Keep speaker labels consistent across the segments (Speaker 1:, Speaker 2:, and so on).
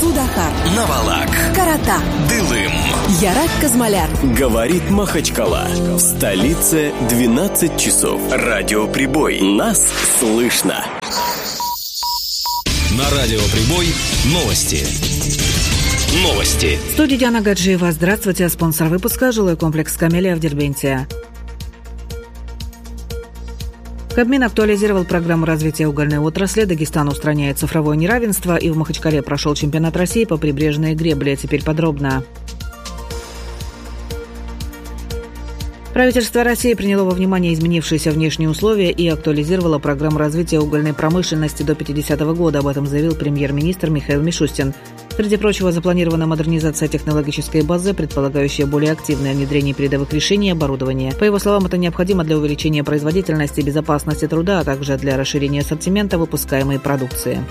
Speaker 1: Судахар,
Speaker 2: Навалак,
Speaker 1: Карата,
Speaker 2: Дылым,
Speaker 1: Ярак Казмаляр.
Speaker 3: Говорит Махачкала. В столице 12 часов. Радиоприбой. Нас слышно.
Speaker 2: На Радиоприбой новости. Новости.
Speaker 4: В студии Диана Гаджиева. Здравствуйте. Спонсор выпуска — жилой комплекс «Камелия» в Дербенте. Кабмин актуализировал программу развития угольной отрасли. Дагестан устраняет цифровое неравенство, и в Махачкале прошел чемпионат России по прибрежной гребле. Теперь подробно. Правительство России приняло во внимание изменившиеся внешние условия и актуализировало программу развития угольной промышленности до 50-го года. Об этом заявил премьер-министр Михаил Мишустин. Среди прочего, запланирована модернизация технологической базы, предполагающая более активное внедрение передовых решений и оборудования. По его словам, это необходимо для увеличения производительности и безопасности труда, а также для расширения ассортимента выпускаемой продукции.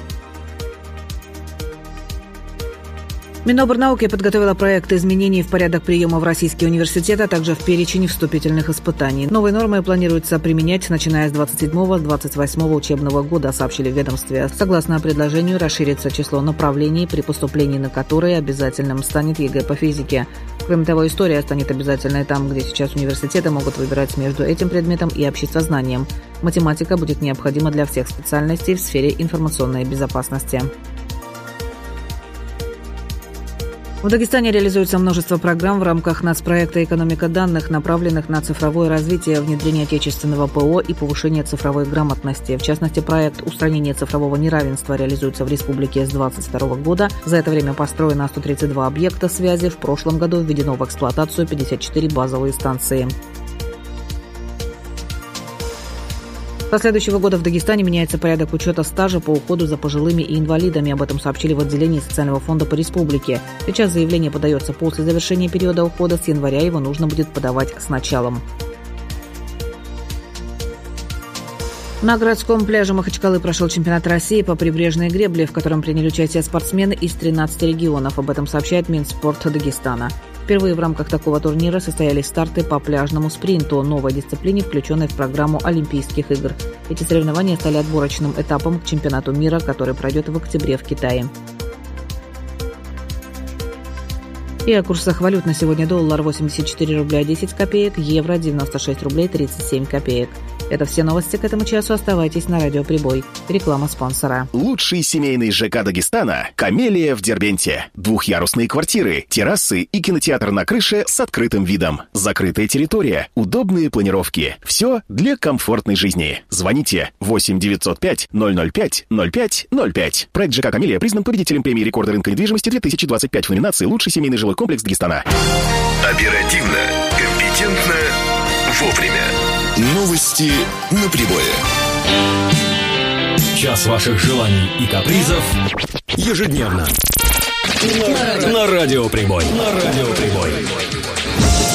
Speaker 4: Минобрнауки подготовила проект изменений в порядок приема в российские университеты, а также в перечень вступительных испытаний. Новые нормы планируется применять, начиная с 27-28 учебного года, сообщили в ведомстве. Согласно предложению, расширится число направлений, при поступлении на которые обязательным станет ЕГЭ по физике. Кроме того, история станет обязательной там, где сейчас университеты могут выбирать между этим предметом и обществознанием. Математика будет необходима для всех специальностей в сфере информационной безопасности. В Дагестане реализуется множество программ в рамках нацпроекта «Экономика данных», направленных на цифровое развитие, внедрение отечественного ПО и повышение цифровой грамотности. В частности, проект устранения цифрового неравенства реализуется в республике с 2022 года. За это время построено 132 объекта связи. В прошлом году введено в эксплуатацию 54 базовые станции. Со следующего года в Дагестане меняется порядок учета стажа по уходу за пожилыми и инвалидами. Об этом сообщили в отделении социального фонда по республике. Сейчас заявление подается после завершения периода ухода. С января его нужно будет подавать с началом. На городском пляже Махачкалы прошел чемпионат России по прибрежной гребле, в котором приняли участие спортсмены из 13 регионов. Об этом сообщает Минспорт Дагестана. Впервые в рамках такого турнира состоялись старты по пляжному спринту, новой дисциплине, включенной в программу Олимпийских игр. Эти соревнования стали отборочным этапом к чемпионату мира, который пройдет в октябре в Китае. И о курсах валют на сегодня: доллар 84 рубля 10 копеек, евро 96 рублей 37 копеек. Это все новости к этому часу. Оставайтесь на Радиоприбой. Реклама спонсора.
Speaker 5: Лучший семейный ЖК Дагестана – «Камелия» в Дербенте. Двухъярусные квартиры, террасы и кинотеатр на крыше с открытым видом. Закрытая территория, удобные планировки. Все для комфортной жизни. Звоните 8 905 005 05 05. Проект ЖК «Камелия» признан победителем премии рекорда рынка недвижимости 2025 в номинации «Лучший семейный жилой комплекс Дагестана».
Speaker 6: Оперативно, компетентно, вовремя. Новости на прибое.
Speaker 2: Час ваших желаний и капризов ежедневно. На Радиоприбой.